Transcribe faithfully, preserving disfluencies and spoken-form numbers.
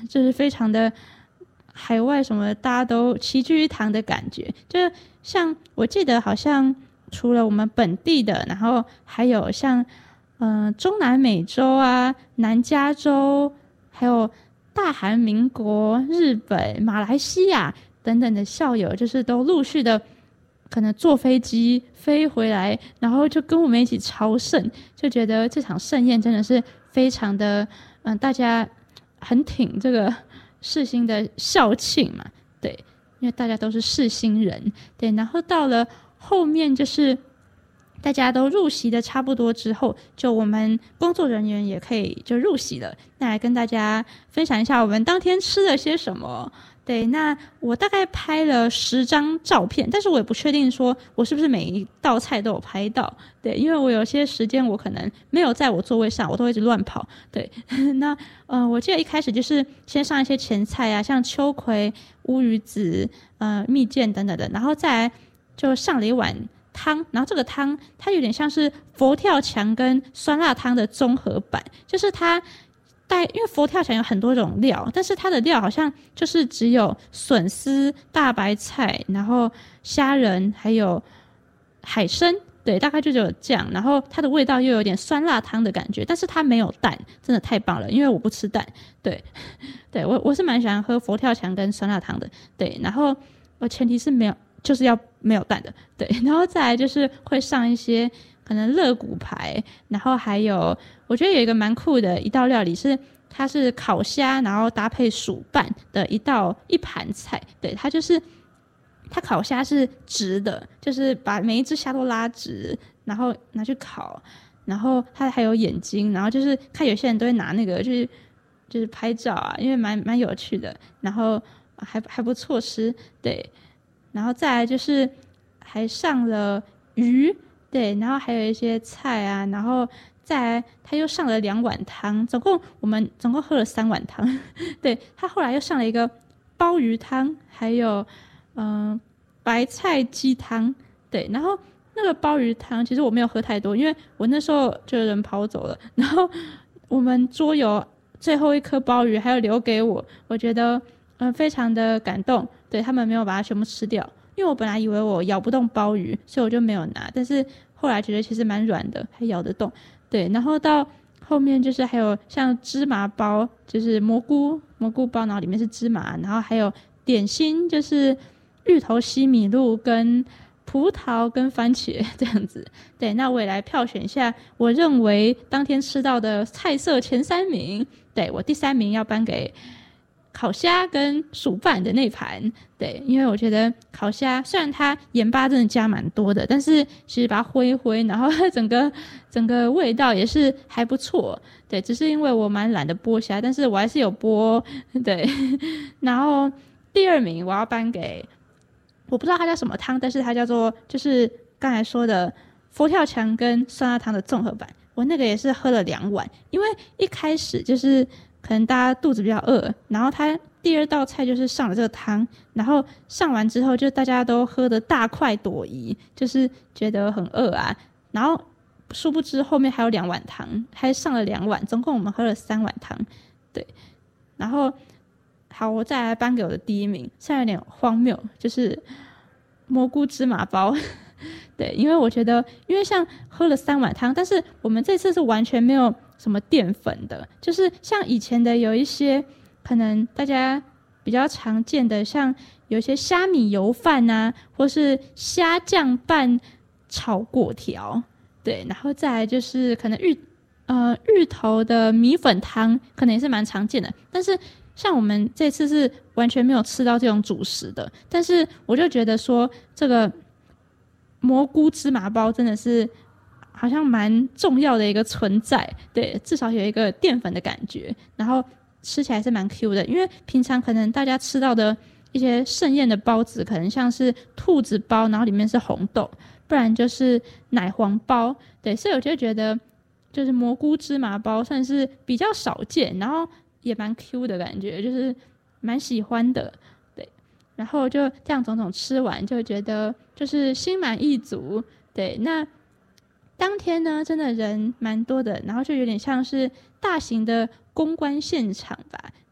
就是非常的海外什么大家都齐聚一堂的感觉。就像我记得好像除了我们本地的，然后还有像呃中南美洲啊、南加州，还有大韩民国、日本、马来西亚等等的校友，就是都陆续的可能坐飞机飞回来，然后就跟我们一起朝圣，就觉得这场盛宴真的是非常的嗯、呃，大家很挺这个世新的校庆嘛，对，因为大家都是世新人，对，然后到了后面就是大家都入席的差不多之后，就我们工作人员也可以就入席了。那来跟大家分享一下我们当天吃了些什么。对，那我大概拍了十张照片，但是我也不确定说我是不是每一道菜都有拍到。对，因为我有些时间我可能没有在我座位上，我都会一直乱跑。对，那呃，我记得一开始就是先上一些前菜啊，像秋葵、乌鱼子、呃蜜饯等等的，然后再来就上了一碗汤，然后这个汤它有点像是佛跳墙跟酸辣汤的综合版，就是它带，因为佛跳墙有很多种料，但是它的料好像就是只有笋丝、大白菜，然后虾仁还有海参，对，大概就只有这样，然后它的味道又有点酸辣汤的感觉，但是它没有蛋，真的太棒了，因为我不吃蛋。对，对，我我是蛮喜欢喝佛跳墙跟酸辣汤的，对，然后我前提是没有，就是要没有蛋的，对，然后再来就是会上一些可能肋骨排，然后还有我觉得有一个蛮酷的一道料理是它是烤虾，然后搭配薯拌的一道一盘菜，对，它就是它烤虾是直的，就是把每一只虾都拉直，然后拿去烤，然后它还有眼睛，然后就是看有些人都会拿那个就是就是拍照啊，因为蛮蛮有趣的，然后还还不错吃，对，然后再来就是还上了鱼，对，然后还有一些菜啊，然后再来他又上了两碗汤，总共我们总共喝了三碗汤，对，他后来又上了一个鲍鱼汤，还有嗯、呃、白菜鸡汤，对，然后那个鲍鱼汤其实我没有喝太多，因为我那时候就有人跑走了，然后我们桌游最后一颗鲍鱼还有留给我，我觉得嗯非常的感动，对，他们没有把它全部吃掉，因为我本来以为我咬不动鲍鱼，所以我就没有拿，但是后来觉得其实蛮软的，还咬得动，对，然后到后面就是还有像芝麻包，就是蘑菇蘑菇包，然后里面是芝麻，然后还有点心就是芋头西米露跟葡萄跟番茄这样子，对，那我也来票选一下我认为当天吃到的菜色前三名，对，我第三名要颁给烤虾跟薯拌的那盘，对，因为我觉得烤虾虽然它盐巴真的加蛮多的，但是其实把它挥一挥，然后整个整个味道也是还不错，对，只是因为我蛮懒得剥虾，但是我还是有剥，对，然后第二名我要颁给我不知道它叫什么汤，但是它叫做就是刚才说的佛跳墙跟酸辣汤的综合版，我那个也是喝了两碗，因为一开始就是可能大家肚子比较饿，然后他第二道菜就是上了这个汤，然后上完之后就大家都喝得大快朵颐，就是觉得很饿啊，然后殊不知后面还有两碗汤，还上了两碗，总共我们喝了三碗汤，对，然后好，我再来颁给我的第一名，虽然有点荒谬，就是蘑菇芝麻包。对，因为我觉得，因为像喝了三碗汤，但是我们这次是完全没有什么淀粉的，就是像以前的有一些可能大家比较常见的，像有一些虾米油饭啊，或是虾酱拌炒粿条，对，然后再来就是可能芋呃芋头的米粉汤，可能也是蛮常见的，但是像我们这次是完全没有吃到这种主食的，但是我就觉得说这个蘑菇芝麻包真的是好像蛮重要的一个存在，对，至少有一个淀粉的感觉，然后吃起来是蛮 Q 的，因为平常可能大家吃到的一些盛宴的包子可能像是兔子包，然后里面是红豆，不然就是奶黄包，对，所以我就觉得就是蘑菇芝麻包算是比较少见，然后也蛮 Q 的感觉，就是蛮喜欢的，对，然后就这样种种吃完就觉得就是心满意足，对，那当天呢真的人蛮多的，然后就有点像是大型的公关现场吧，